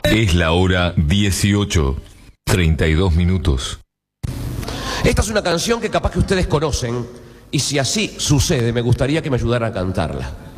Es la hora 18:32. Esta es una canción que capaz que ustedes conocen, y si así sucede, me gustaría que me ayudaran a cantarla.